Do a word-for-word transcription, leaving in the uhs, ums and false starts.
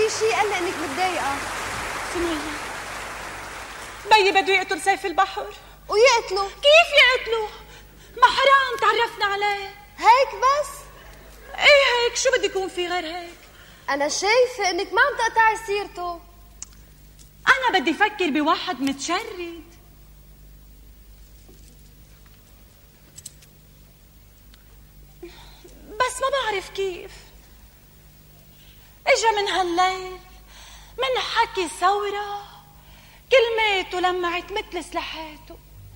في شيء قال لي انك متضايقه. سمية، بيي بده يقتل سيف البحر. ويقتله؟ كيف يقتله؟ ما حرام تعرفنا عليه. هيك بس؟ ايه هيك، شو بدي يكون في غير هيك؟ انا شايفه انك ما عم تقطعي سيرته. انا بدي افكر بواحد متشرد. بس ما بعرف كيف. اجا من هالليل من حكي ثورة، كلماته لمعت مثل سلحاته.